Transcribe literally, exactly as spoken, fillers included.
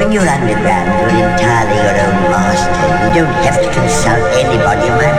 When you're underground, you're entirely your own master. You don't have to consult anybody, my